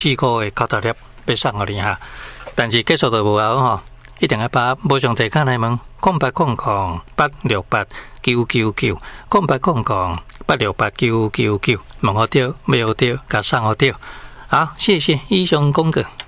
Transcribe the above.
4个的90粒要送给你哈。但是结束就无效吼，一定要把无上提卡来问0800-868-999 0800-868-999，问好对，买好对，甲送好对。好，谢谢以上公告。